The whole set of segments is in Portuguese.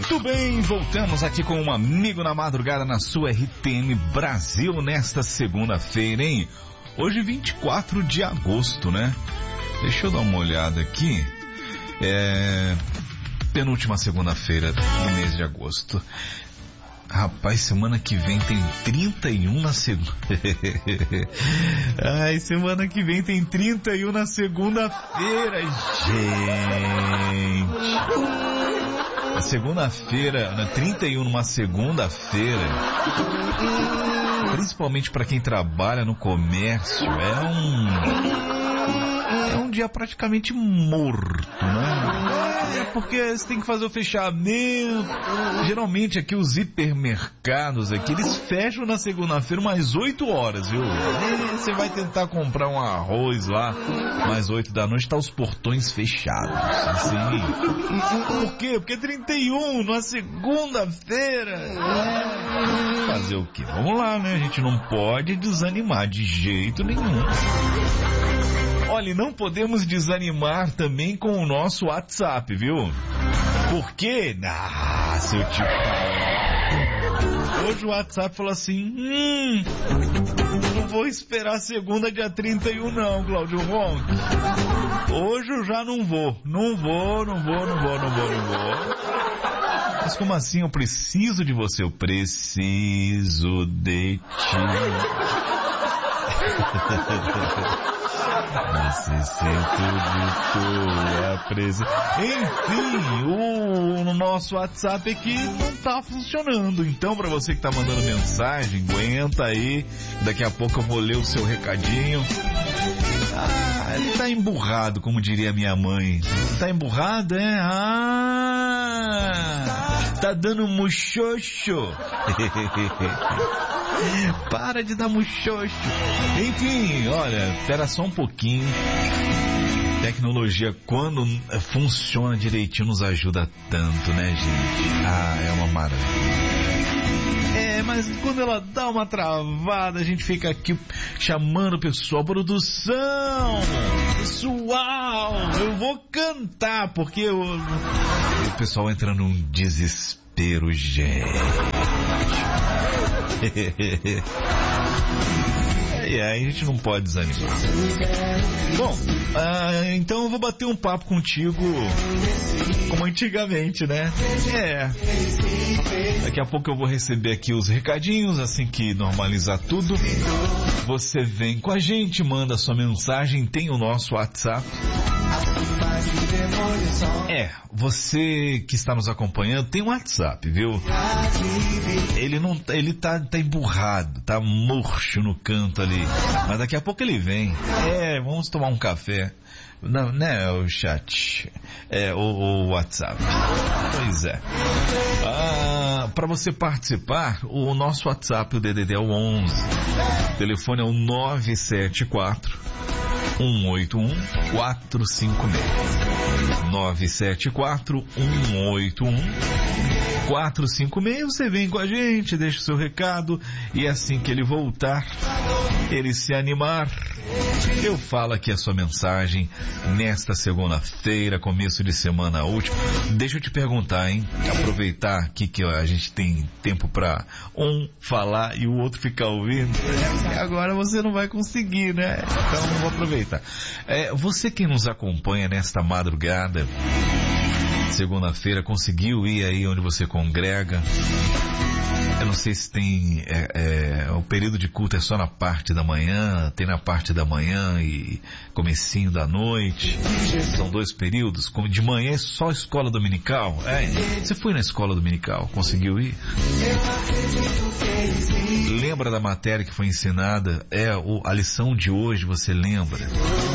Muito bem, voltamos aqui com um amigo na madrugada na sua RTM Brasil nesta segunda-feira, hein? Hoje 24 de agosto, né? Deixa eu dar uma olhada aqui. Penúltima segunda-feira do mês de agosto. Rapaz, semana que vem tem 31 na segunda. Ai, semana que vem tem 31 na segunda-feira, gente. A segunda-feira, 31 numa segunda-feira, principalmente para quem trabalha no comércio, é um dia praticamente morto, né? É porque você tem que fazer o fechamento. Geralmente aqui os hipermercados aqui, eles fecham na segunda-feira umas 8 horas, viu? Você vai tentar comprar um arroz lá, mais 8 da noite, tá os portões fechados. Assim. Por quê? Porque 31 numa segunda-feira. Fazer o quê? Vamos lá, né? A gente não pode desanimar de jeito nenhum. Olha, não podemos desanimar também com o nosso WhatsApp, viu? Por quê? Se eu te falar. Hoje o WhatsApp falou assim, não vou esperar segunda dia 31 não, Cláudio Ronk. Hoje eu já não vou. Não vou. Mas como assim? Eu preciso de você. Eu preciso de ti. Necessito de tua presença. Enfim, o nosso WhatsApp aqui não tá funcionando. Então, pra você que tá mandando mensagem, aguenta aí. Daqui a pouco eu vou ler o seu recadinho. Ele tá emburrado, como diria minha mãe. Tá emburrado, é? Tá dando muxoxo. Para de dar muxoxo. Enfim, olha, espera só um pouquinho. Tecnologia, quando funciona direitinho, nos ajuda tanto, né, gente? É uma maravilha. Mas quando ela dá uma travada, a gente fica aqui chamando o pessoal, produção, pessoal, eu vou cantar, porque o pessoal entra num desespero, gente. E aí a gente não pode desanimar. Bom, então eu vou bater um papo contigo como antigamente, né? Daqui a pouco eu vou receber aqui os recadinhos, assim que normalizar tudo. Você vem com a gente, manda sua mensagem, tem o nosso WhatsApp. Você que está nos acompanhando tem um WhatsApp, viu? Ele tá emburrado, tá murcho no canto ali. Mas daqui a pouco ele vem. Vamos tomar um café. Não, né, o chat. O WhatsApp. Pois é. Para você participar, o nosso WhatsApp, o DDD é o 11. O telefone é o 974 181 456. 974 181 456. Você vem com a gente, deixa o seu recado e assim que ele voltar, ele se animar, eu falo aqui a sua mensagem nesta segunda-feira, começo de semana útil. Deixa eu te perguntar, hein? Aproveitar aqui que a gente tem tempo para um falar e o outro ficar ouvindo. Agora você não vai conseguir, né? Então eu vou aproveitar. Você que nos acompanha nesta madrugada, segunda-feira, conseguiu ir aí onde você congrega? Eu não sei se tem o período de culto é só na parte da manhã, tem na parte da manhã e comecinho da noite. São 2 períodos. Como de manhã é só escola dominical. Você foi na escola dominical? Conseguiu ir? Lembra da matéria que foi ensinada? A lição de hoje, você lembra?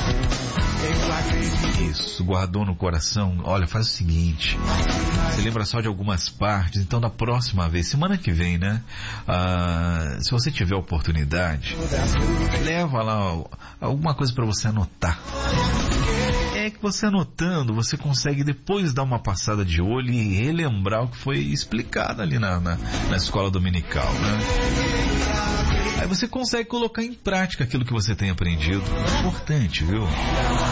Isso, guardou no coração. Olha, faz o seguinte, você lembra só de algumas partes. Então da próxima vez, semana que vem, né, se você tiver oportunidade, leva lá alguma coisa para você anotar. Que você anotando, você consegue depois dar uma passada de olho e relembrar o que foi explicado ali na escola dominical, né? Aí você consegue colocar em prática aquilo que você tem aprendido. É importante, viu?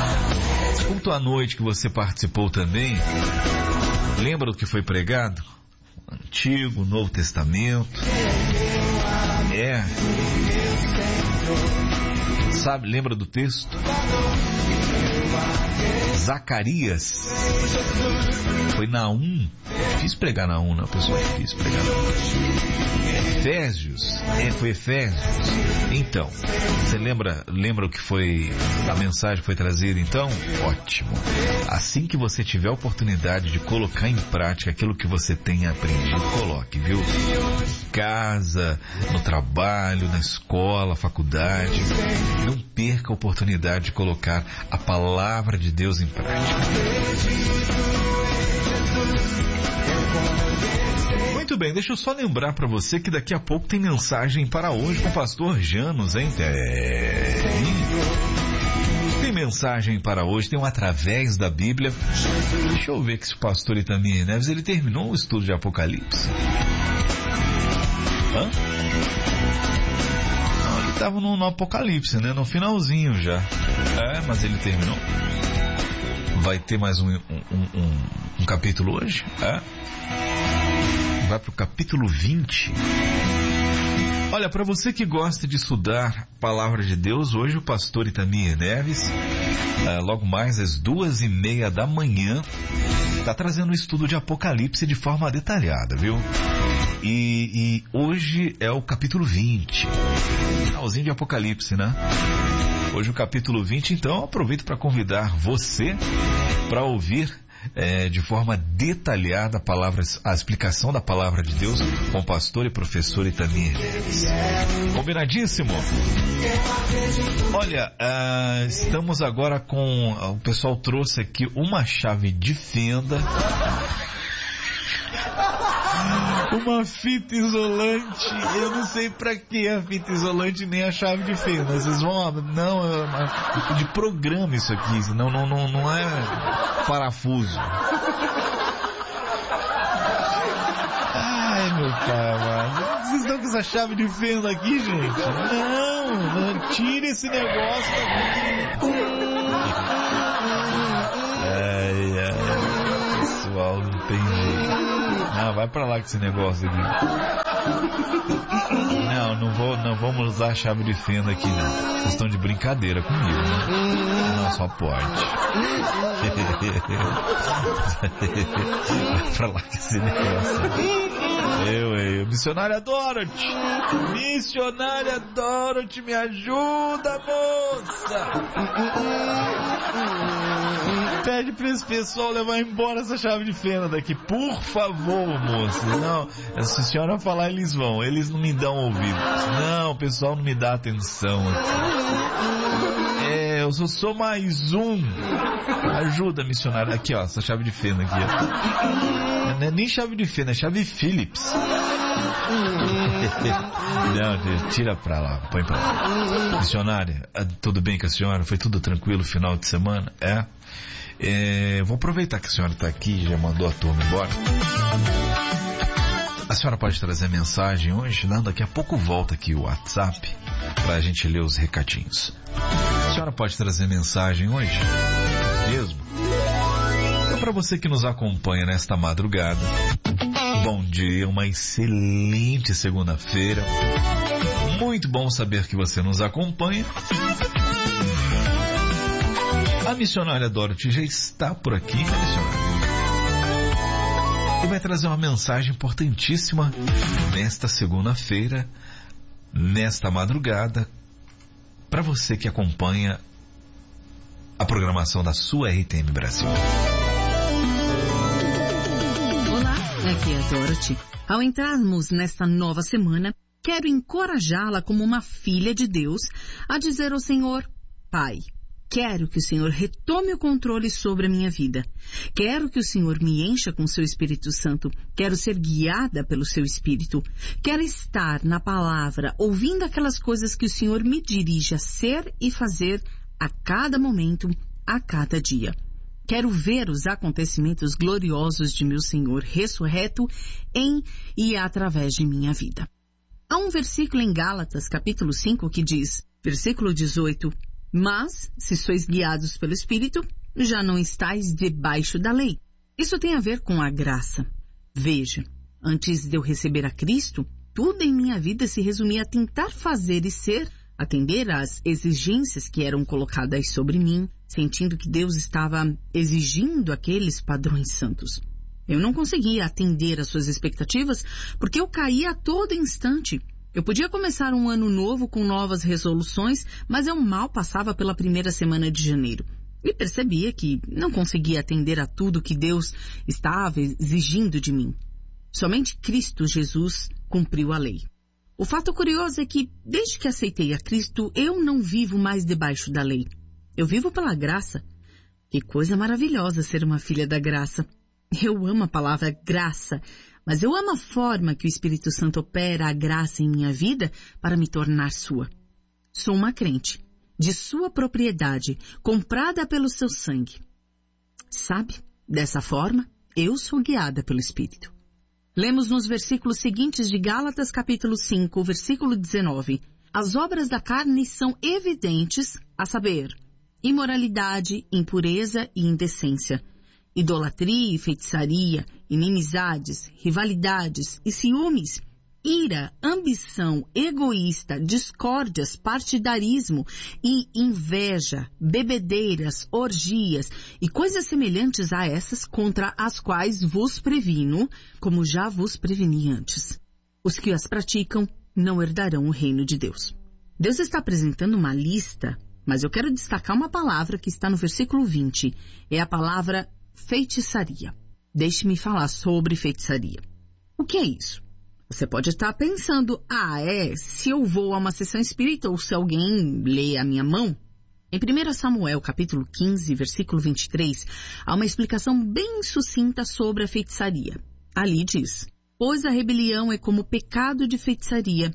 Culto à noite que você participou também, lembra do que foi pregado? Antigo, Novo Testamento. Sabe, lembra do texto? Zacarias. Foi Naum. Quis pregar Naum, não, pessoal. Quis pregar Naum. Efésios. Foi Efésios. Então, você lembra o que foi a mensagem que foi trazida? Então, ótimo. Assim que você tiver a oportunidade de colocar em prática aquilo que você tem aprendido, coloque, viu? Em casa, no trabalho, na escola, faculdade. Não perca a oportunidade de colocar a palavra de Deus em prática. Muito bem, deixa eu só lembrar para você que daqui a pouco tem mensagem para hoje com o pastor Janos, hein? Tem mensagem para hoje, tem um Através da Bíblia. Deixa eu ver que se o pastor Itamir Neves, ele terminou o estudo de Apocalipse. Hã? Não, ele estava no Apocalipse, né? No finalzinho já. Mas ele terminou. Vai ter mais um capítulo hoje? Vai para o capítulo 20. Olha, para você que gosta de estudar a Palavra de Deus, hoje o pastor Itamir Neves, logo mais às 2:30 da manhã, está trazendo o estudo de Apocalipse de forma detalhada, viu? E hoje é o capítulo 20. Finalzinho de Apocalipse, né? Hoje o capítulo 20, então aproveito para convidar você para ouvir de forma detalhada a explicação da Palavra de Deus com o pastor e professor Itamir Neves. Combinadíssimo? Olha, estamos agora com... O pessoal trouxe aqui uma chave de fenda, uma fita isolante. Eu não sei pra que a fita isolante nem a chave de fenda. Vocês vão... Não, é de programa isso aqui. Não é parafuso. Ai, meu pai amado. Vocês estão com essa chave de fenda aqui, gente? Não tire esse negócio daqui. Pessoal, não tem jeito. Vai pra lá com esse negócio aqui. Não vamos usar a chave de fenda aqui, não. Vocês estão de brincadeira comigo, né? Não, só pode. Vai pra lá com esse negócio aqui. Missionária Dorothy! Missionária Dorothy, me ajuda, moça! Pede pra esse pessoal levar embora essa chave de fenda daqui, por favor, moça. Não, se a senhora falar, eles vão. Eles não me dão ouvido. Não, o pessoal não me dá atenção aqui. Eu sou mais um. Ajuda, missionária. Aqui, ó, essa chave de fenda aqui, ó. Não é nem chave de fenda, é chave Phillips. Não, tira pra lá, põe pra lá. Missionária, tudo bem com a senhora? Foi tudo tranquilo final de semana? Vou aproveitar que a senhora está aqui, já mandou a turma embora. A senhora pode trazer mensagem hoje? Não, daqui a pouco volta aqui o WhatsApp para a gente ler os recadinhos. A senhora pode trazer mensagem hoje? Mesmo? Então, para você que nos acompanha nesta madrugada, bom dia, uma excelente segunda-feira. Muito bom saber que você nos acompanha. A missionária Dorothy já está por aqui, né, missionária? E vai trazer uma mensagem importantíssima nesta segunda-feira, nesta madrugada, para você que acompanha a programação da sua RTM Brasil. Olá, aqui é a Dorothy. Ao entrarmos nesta nova semana, quero encorajá-la como uma filha de Deus a dizer ao Senhor: Pai, quero que o Senhor retome o controle sobre a minha vida. Quero que o Senhor me encha com seu Espírito Santo. Quero ser guiada pelo seu Espírito. Quero estar na palavra, ouvindo aquelas coisas que o Senhor me dirige a ser e fazer a cada momento, a cada dia. Quero ver os acontecimentos gloriosos de meu Senhor ressurreto em e através de minha vida. Há um versículo em Gálatas, capítulo 5, que diz, versículo 18... Mas, se sois guiados pelo Espírito, já não estáis debaixo da lei. Isso tem a ver com a graça. Veja, Antes de eu receber a Cristo, tudo em minha vida se resumia a tentar fazer e ser, atender às exigências que eram colocadas sobre mim, sentindo que Deus estava exigindo aqueles padrões santos. Eu não conseguia atender às suas expectativas porque eu caía a todo instante. Eu podia começar um ano novo com novas resoluções, mas eu mal passava pela primeira semana de janeiro. E percebia que não conseguia atender a tudo que Deus estava exigindo de mim. Somente Cristo Jesus cumpriu a lei. O fato curioso é que, desde que aceitei a Cristo, eu não vivo mais debaixo da lei. Eu vivo pela graça. Que coisa maravilhosa ser uma filha da graça. Eu amo a palavra graça, mas eu amo a forma que o Espírito Santo opera a graça em minha vida para me tornar sua. Sou uma crente, de sua propriedade, comprada pelo seu sangue. Sabe, dessa forma, eu sou guiada pelo Espírito. Lemos nos versículos seguintes de Gálatas capítulo 5, versículo 19. As obras da carne são evidentes, a saber, imoralidade, impureza e indecência, idolatria e feitiçaria, inimizades, rivalidades e ciúmes, ira, ambição, egoísta, discórdias, partidarismo e inveja, bebedeiras, orgias e coisas semelhantes a essas contra as quais vos previno, como já vos preveni antes. Os que as praticam não herdarão o reino de Deus. Deus está apresentando uma lista, mas eu quero destacar uma palavra que está no versículo 20. É a palavra feitiçaria. Deixe-me falar sobre feitiçaria. O que é isso? Você pode estar pensando, se eu vou a uma sessão espírita ou se alguém lê a minha mão? Em 1 Samuel, capítulo 15, versículo 23, há uma explicação bem sucinta sobre a feitiçaria. Ali diz, pois a rebelião é como pecado de feitiçaria.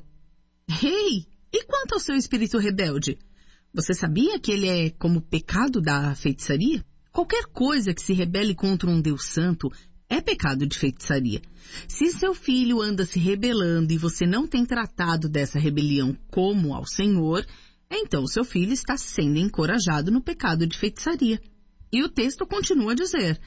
E quanto ao seu espírito rebelde? Você sabia que ele é como pecado da feitiçaria? Qualquer coisa que se rebele contra um Deus santo é pecado de feitiçaria. Se seu filho anda se rebelando e você não tem tratado dessa rebelião como ao Senhor, então seu filho está sendo encorajado no pecado de feitiçaria. E o texto continua a dizer,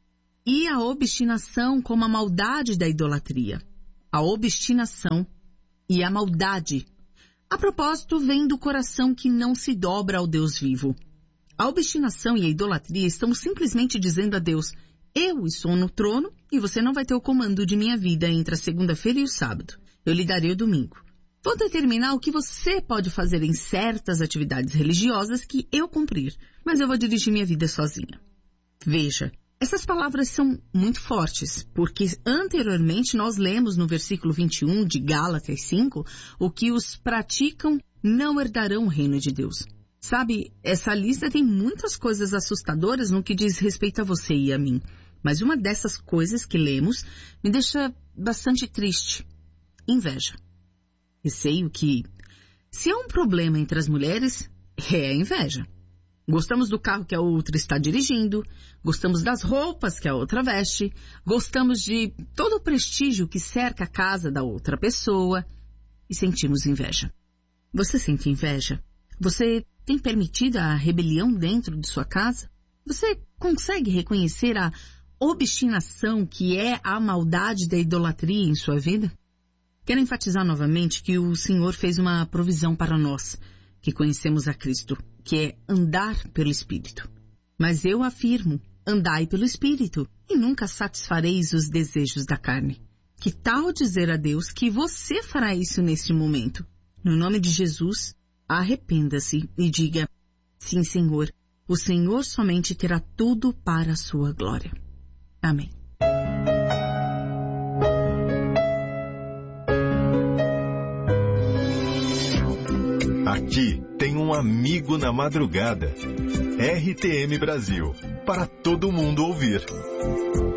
e a obstinação como a maldade da idolatria. A obstinação e a maldade. A propósito, vem do coração que não se dobra ao Deus vivo. A obstinação e a idolatria estão simplesmente dizendo a Deus, eu estou no trono e você não vai ter o comando de minha vida entre a segunda-feira e o sábado. Eu lhe darei o domingo. Vou determinar o que você pode fazer em certas atividades religiosas que eu cumprir, mas eu vou dirigir minha vida sozinha. Veja, essas palavras são muito fortes, porque anteriormente nós lemos no versículo 21 de Gálatas 5, o que os praticam não herdarão o reino de Deus. Sabe, essa lista tem muitas coisas assustadoras no que diz respeito a você e a mim. Mas uma dessas coisas que lemos me deixa bastante triste. Inveja. Receio que, se há um problema entre as mulheres, é a inveja. Gostamos do carro que a outra está dirigindo, gostamos das roupas que a outra veste, gostamos de todo o prestígio que cerca a casa da outra pessoa e sentimos inveja. Você sente inveja? Você tem permitido a rebelião dentro de sua casa? Você consegue reconhecer a obstinação que é a maldade da idolatria em sua vida? Quero enfatizar novamente que o Senhor fez uma provisão para nós, que conhecemos a Cristo, que é andar pelo Espírito. Mas eu afirmo, andai pelo Espírito, e nunca satisfareis os desejos da carne. Que tal dizer a Deus que você fará isso neste momento? No nome de Jesus, arrependa-se e diga, sim, Senhor, o Senhor somente terá tudo para a sua glória. Amém. Aqui tem um amigo na madrugada. RTM Brasil, para todo mundo ouvir.